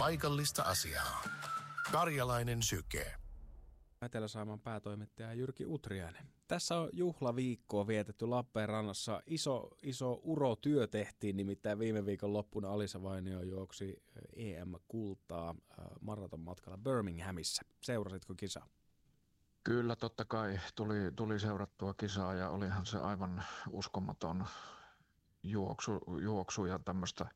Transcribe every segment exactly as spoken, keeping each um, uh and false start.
paikallista asiaa. Karjalainen syke. Etelä-Saimaan päätoimittaja Jyrki Utriainen. Tässä on juhlaviikkoa vietetty Lappeenrannassa. Iso, iso urotyö tehtiin, nimittäin viime viikon loppuna Alisa Vainio juoksi E M-kultaa maratonmatkalla Birminghamissa. Seurasitko kisaa? Kyllä, totta kai tuli, tuli seurattua kisaa ja olihan se aivan uskomaton juoksu, juoksu ja tämmöistä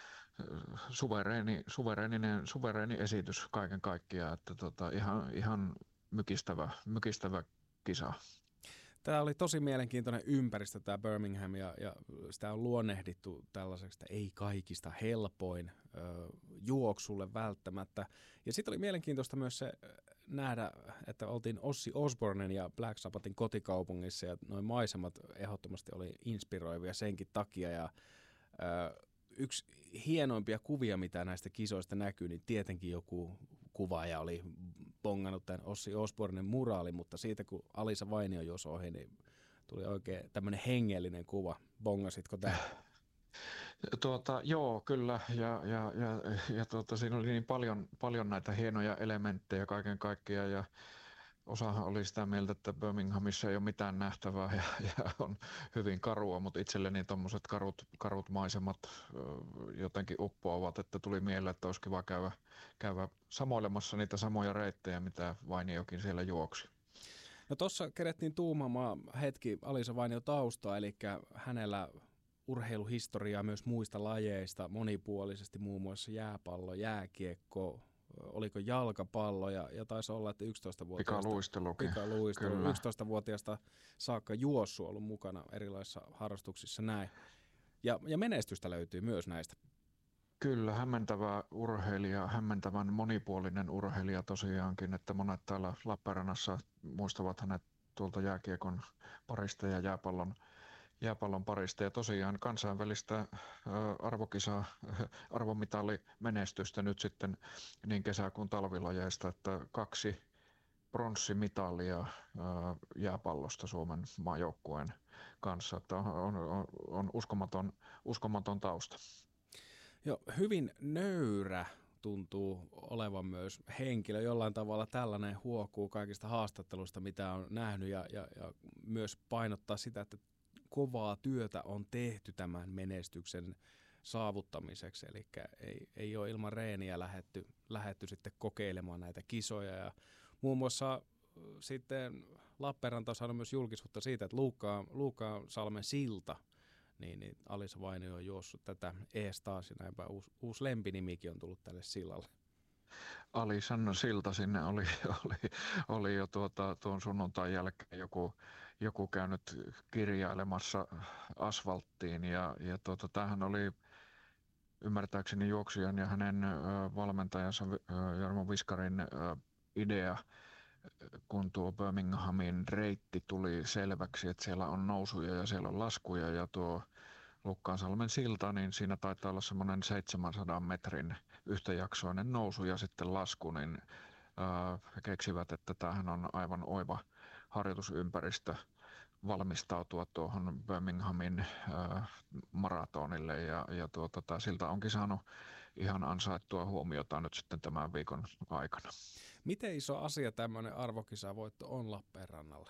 suvereeni, suvereeninen, suvereeni esitys kaiken kaikkiaan, että tota, ihan, ihan mykistävä, mykistävä kisa. Tämä oli tosi mielenkiintoinen ympäristö, tämä Birmingham, ja, ja sitä on luonnehdittu tällaiseksi, että ei kaikista helpoin ö, juoksulle välttämättä. Ja sitten oli mielenkiintoista myös se nähdä, että oltiin Ozzy Osbournen ja Black Sabbathin kotikaupungissa, ja noin maisemat ehdottomasti oli inspiroivia senkin takia, ja ö, yksi hienoimpia kuvia, mitä näistä kisoista näkyy, niin tietenkin joku kuvaaja oli bongannut tämän Ozzy Osbournen muraali, mutta siitä kun Alisa Vainio juosi ohi, niin tuli oikein tämmöinen hengellinen kuva. Bongasitko tämä? Tuota, joo, kyllä. Ja, ja, ja, ja tuota, siinä oli niin paljon, paljon näitä hienoja elementtejä kaiken kaikkiaan. Ja osahan oli sitä mieltä, että Birminghamissa ei ole mitään nähtävää ja, ja on hyvin karua, mutta itselleni tuommoiset karut, karut maisemat jotenkin uppoavat, että tuli mieleen, että olisi kiva käydä, käydä samoilemassa niitä samoja reittejä, mitä Vainiokin siellä juoksi. No tuossa kerettiin tuumaamaan hetki Alisa Vainio taustaa, eli hänellä urheiluhistoriaa myös muista lajeista monipuolisesti, muun muassa jääpallo, jääkiekko, oliko jalkapallo ja, ja taisi olla, että yksitoistavuotiaasta, pikaluistelukin. Pikaluistelu, yksitoistavuotiaasta saakka juossu ollut mukana erilaisissa harrastuksissa näin. Ja, ja menestystä löytyy myös näistä. Kyllä, hämmentävä urheilija, hämmentävän monipuolinen urheilija tosiaankin, että monet täällä Lappeenrannassa muistavat hänet tuolta jääkiekon parista ja jääpallon jääpallon parista ja tosiaan kansainvälistä arvokisaa, arvomitalimenestystä nyt sitten niin kesä- kuin talvilajeista, että kaksi pronssimitalia jääpallosta Suomen maajoukkueen kanssa, että on, on, on uskomaton, uskomaton tausta. Joo, hyvin nöyrä tuntuu olevan myös henkilö. Jollain tavalla tällainen huokuu kaikista haastatteluista, mitä on nähnyt ja, ja, ja myös painottaa sitä, että kovaa työtä on tehty tämän menestyksen saavuttamiseksi, eli ei, ei ole ilman reeniä lähdetty, lähdetty sitten kokeilemaan näitä kisoja. Ja muun muassa sitten Lappeenranta on saanut myös julkisuutta siitä, että Luukkaan, Luukkaan salmen silta, niin, niin Alisa Vainio on juossut tätä ees taas, ja näinpä uusi, uusi lempinimikin on tullut tälle sillalle. Alisan silta sinne oli, oli, oli jo tuota, tuon sunnuntain jälkeen joku, joku käynyt kirjailemassa asfalttiin ja, ja tuota, tämähän oli ymmärtääkseni juoksijan ja hänen ö, valmentajansa ö, Jarmo Viskarin ö, idea, kun tuo Birminghamin reitti tuli selväksi, että siellä on nousuja ja siellä on laskuja ja tuo Lukkaansalmen silta, niin siinä taitaa olla semmoinen seitsemänsadan metrin yhtäjaksoinen nousu ja sitten lasku, niin ää, he keksivät, että tämähän on aivan oiva harjoitusympäristö valmistautua tuohon Birminghamin ää, maratonille ja, ja tuota, tämä silta onkin saanut ihan ansaittua huomiota nyt sitten tämän viikon aikana. Miten iso asia tämmöinen arvokisavoitto on Lappeenrannalle?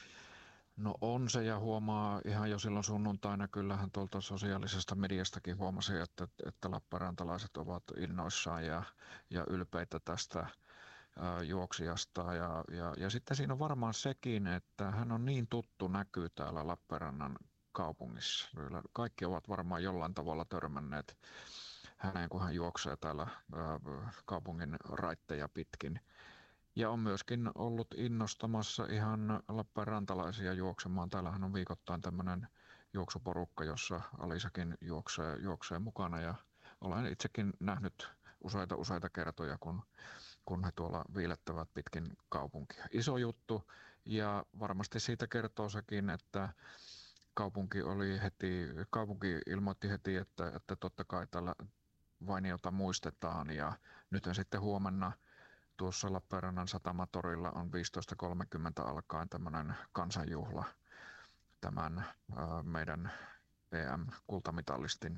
No on se ja huomaa ihan jo silloin sunnuntaina, kyllähän tuolta sosiaalisesta mediastakin huomasi, että, että lappeenrantalaiset ovat innoissaan ja, ja ylpeitä tästä ää, juoksijasta. Ja, ja, ja sitten siinä on varmaan sekin, että hän on niin tuttu näkyy täällä Lappeenrannan kaupungissa. Kaikki ovat varmaan jollain tavalla törmänneet häneen, kun hän juoksee täällä ää, kaupungin raitteja pitkin. Ja on myöskin ollut innostamassa ihan lappeenrantalaisia juoksemaan. Täällähän on viikoittain tämmöinen juoksuporukka, jossa Alisakin juoksee, juoksee mukana. Ja olen itsekin nähnyt useita useita kertoja, kun, kun he tuolla viilettävät pitkin kaupunkia. Iso juttu ja varmasti siitä kertoo sekin, että kaupunki, oli heti, kaupunki ilmoitti heti, että, että totta kai tällä Vainiota muistetaan. Ja nyt sitten huomenna tuossa Lappeenrannan satamatorilla on viisitoista kolmekymmentä alkaen tämmöinen kansanjuhla tämän ää, meidän E M-kultamitalistin